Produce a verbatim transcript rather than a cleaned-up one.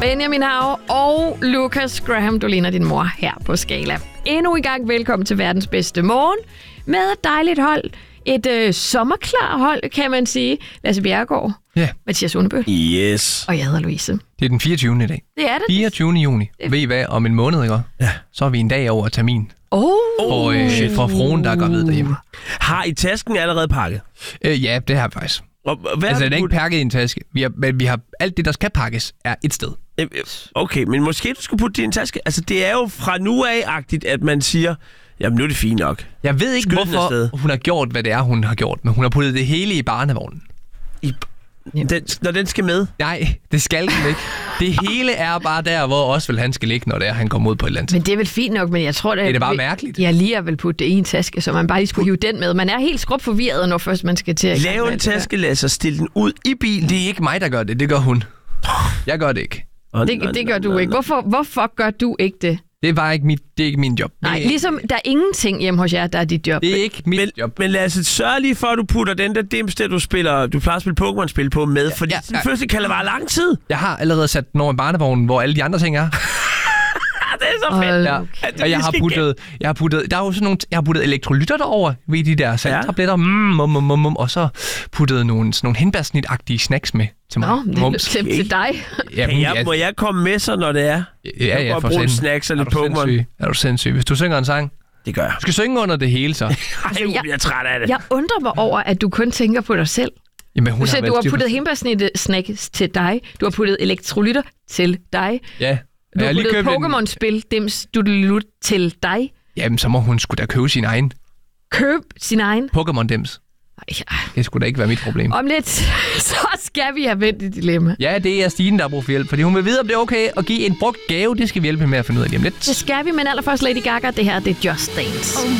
Benjamin Hav og Lucas Graham, du ligner din mor her på Skala. Endnu en gang velkommen til verdens bedste morgen med et dejligt hold. Et øh, sommerklar hold, kan man sige. Lasse Bjerregaard, ja. Mathias Undebøl. Yes. Og jeg hedder Louise. Det er den fireogtyvende i dag. Det er det. fireogtyvende juni. Det... Ved I hvad? Om en måned, ikke? Ja. Så er vi en dag over termin. Oh. For, øh, for fruen, der går ved derhjemme. Har I tasken allerede pakket? Øh, ja, det har vi faktisk. Og, hvad altså, den er du... ikke pakket i en taske. Vi har, men vi har alt det, der skal pakkes, er et sted. Okay, men måske du skulle putte det i en taske. Altså, det er jo fra nu af-agtigt, at man siger, jamen nu er det fint nok. Jeg ved ikke, Skyd hvorfor hun har gjort, hvad det er, hun har gjort, men hun har puttet det hele i barnevognen. I... Den, når den skal med? Nej, det skal den ikke. Det hele er bare der, hvor Osvald han skal ligge, når det er, han kommer ud på et eller andet. Men det er vel fint nok, men jeg tror, det er... Det er da bare mærkeligt. Jeg lige vil putte det i en taske, så man bare lige skulle hive den med. Man er helt skrubforvirret, når først man skal til at... Lave en taske, Lasse, og stille den ud i bilen. Det er ikke mig, der gør det. Det gør hun. Jeg gør det ikke. Det, det gør du ikke. Hvorfor, hvorfor gør du ikke det? Det er bare ikke mit, det er ikke min job. Nej, ligesom der er ingenting hjemme hos jer, der er dit job. Det er ikke mit men, job. Men Lasse, sørg lige for, at du putter den der dims, der du spiller, du plejer at spille Pokémon-spil på med, fordi ja, ja. Først kan det vare lang tid. Jeg har allerede sat den over i barnevognen, hvor alle de andre ting er. Det er så fedt. Ja. Og jeg har puttet, jeg har puttet, der er jo sådan nogle, jeg har puttet elektrolytter derover ved de der salttabletter, mm, mum, mum, mum, mum, og så puttet nogle sådan nogle hindbærsnit-agtige snacks med til mig. Nå, det er slemt til dig. Ja, men jeg, må jeg komme med så, når det er? Ja, ja, for bruge snacks og lidt Pokémon. Er du sindssyg? Hvis du synger en sang, det gør jeg. Du skal synge under det hele, så. Altså, jeg, jeg er træt af det. Jeg undrer mig over, at du kun tænker på dig selv. Jamen, hun du siger, har du har puttet hindbærsnit-snacks til dig. Du har puttet elektrolytter til dig. Ja. Du har puttet Pokémon-spil, dims, du til dig. Jamen, så må hun sgu da købe sin egen. Køb sin egen? Pokémon-dims. Det skulle da ikke være mit problem. Om lidt, så skal vi have vendt et dilemma. Ja, det er Stine, der har brug for hjælp, fordi hun vil vide, om det er okay at give en brugt gave. Det skal vi hjælpe med at finde ud af lige om lidt. Det skal vi, men allerførst Lady Gaga. Det her, det er Just Dance.